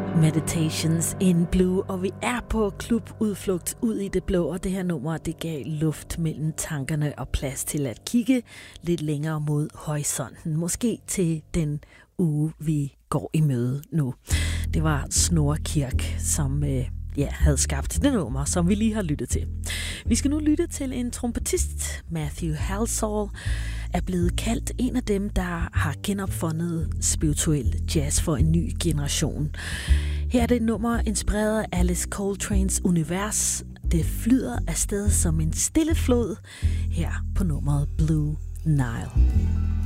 Meditations in Blue, og vi er på klubudflugt ud i det blå, og det her nummer, det gav luft mellem tankerne og plads til at kigge lidt længere mod horisonten, måske til den uge, vi går i møde nu. Det var Snorre Kirk, som havde skabt det nummer, som vi lige har lyttet til. Vi skal nu lytte til en trompetist. Matthew Halsall er blevet kaldt en af dem, der har genopfundet spirituel jazz for en ny generation. Her er det et nummer inspireret af Alice Coltrane's univers. Det flyder afsted som en stille flod her på nummeret Blue Nile.